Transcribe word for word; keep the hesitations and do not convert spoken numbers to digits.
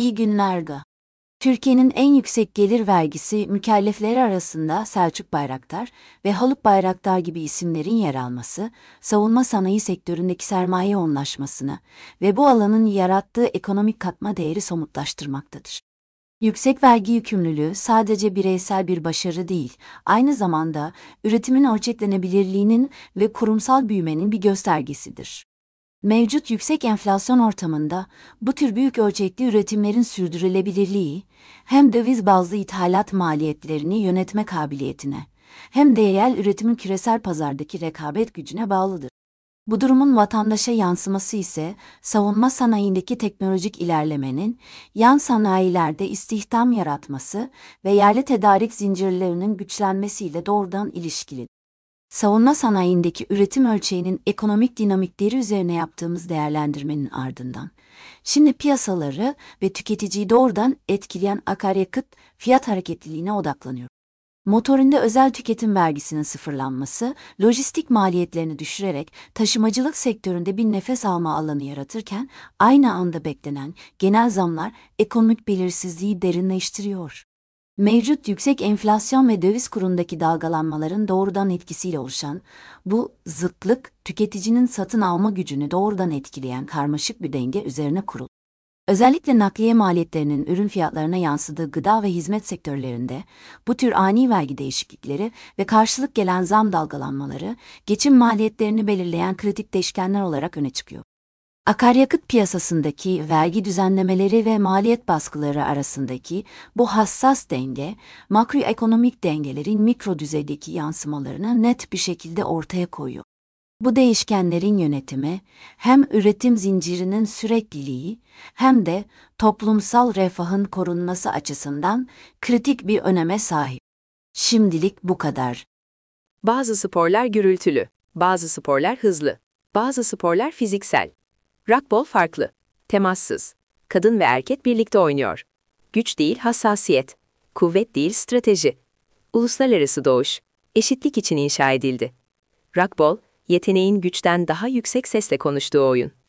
İyi günler Ga. Türkiye'nin en yüksek gelir vergisi mükellefleri arasında Selçuk Bayraktar ve Haluk Bayraktar gibi isimlerin yer alması, savunma sanayi sektöründeki sermaye yoğunlaşmasını ve bu alanın yarattığı ekonomik katma değeri somutlaştırmaktadır. Yüksek vergi yükümlülüğü sadece bireysel bir başarı değil, aynı zamanda üretimin ölçeklenebilirliğinin ve kurumsal büyümenin bir göstergesidir. Mevcut yüksek enflasyon ortamında bu tür büyük ölçekli üretimlerin sürdürülebilirliği, hem döviz bazlı ithalat maliyetlerini yönetme kabiliyetine, hem de yerel üretimin küresel pazardaki rekabet gücüne bağlıdır. Bu durumun vatandaşa yansıması ise savunma sanayindeki teknolojik ilerlemenin, yan sanayilerde istihdam yaratması ve yerli tedarik zincirlerinin güçlenmesiyle doğrudan ilişkilidir. Savunma sanayindeki üretim ölçeğinin ekonomik dinamikleri üzerine yaptığımız değerlendirmenin ardından, şimdi piyasaları ve tüketiciyi doğrudan etkileyen akaryakıt fiyat hareketliliğine odaklanıyor. Motorinde özel tüketim vergisinin sıfırlanması, lojistik maliyetlerini düşürerek taşımacılık sektöründe bir nefes alma alanı yaratırken, aynı anda beklenen genel zamlar ekonomik belirsizliği derinleştiriyor. Mevcut yüksek enflasyon ve döviz kurundaki dalgalanmaların doğrudan etkisiyle oluşan bu zıtlık, tüketicinin satın alma gücünü doğrudan etkileyen karmaşık bir denge üzerine kurulu. Özellikle nakliye maliyetlerinin ürün fiyatlarına yansıdığı gıda ve hizmet sektörlerinde bu tür ani vergi değişiklikleri ve karşılık gelen zam dalgalanmaları geçim maliyetlerini belirleyen kritik değişkenler olarak öne çıkıyor. Akaryakıt piyasasındaki vergi düzenlemeleri ve maliyet baskıları arasındaki bu hassas denge, makroekonomik dengelerin mikro düzeydeki yansımalarını net bir şekilde ortaya koyuyor. Bu değişkenlerin yönetimi, hem üretim zincirinin sürekliliği, hem de toplumsal refahın korunması açısından kritik bir öneme sahip. Şimdilik bu kadar. Bazı sporlar gürültülü, bazı sporlar hızlı, bazı sporlar fiziksel. Rockball farklı, temassız. Kadın ve erkek birlikte oynuyor. Güç değil hassasiyet, kuvvet değil strateji. Uluslararası doğuş, eşitlik için inşa edildi. Rockball, yeteneğin güçten daha yüksek sesle konuştuğu oyun.